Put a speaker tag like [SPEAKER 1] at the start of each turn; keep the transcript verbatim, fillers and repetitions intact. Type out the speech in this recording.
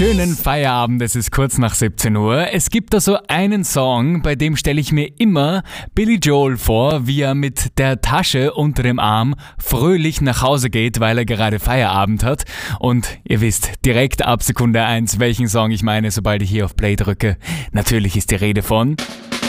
[SPEAKER 1] Schönen Feierabend, es ist kurz nach siebzehn Uhr. Es gibt da so einen Song, bei dem stelle ich mir immer Billy Joel vor, wie er mit der Tasche unter dem Arm fröhlich nach Hause geht, weil er gerade Feierabend hat. Und ihr wisst direkt ab Sekunde eins, welchen Song ich meine, sobald ich hier auf Play drücke. Natürlich ist die Rede von